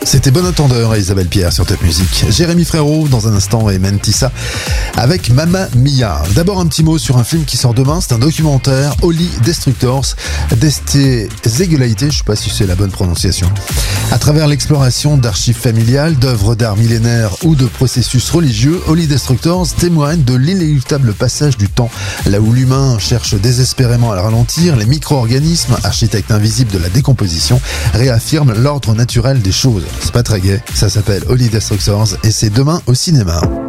C'était Bon Entendeur et Isabelle Pierre sur Top Music. Jérémy Frérot dans un instant et Mentissa avec Mamma Mia. D'abord un petit mot sur un film qui sort demain, c'est un documentaire, Holy Destructors, Deste Zegulaite, je sais pas si c'est la bonne prononciation. À travers l'exploration d'archives familiales, d'œuvres d'art millénaires ou de processus religieux, Holy Destructors témoigne de l'inéluctable passage du temps. Là où l'humain cherche désespérément à le ralentir, les micro-organismes, architectes invisibles de la décomposition, réaffirment l'ordre naturel des choses. C'est pas très gai, ça s'appelle Holy Destructors et c'est demain au cinéma.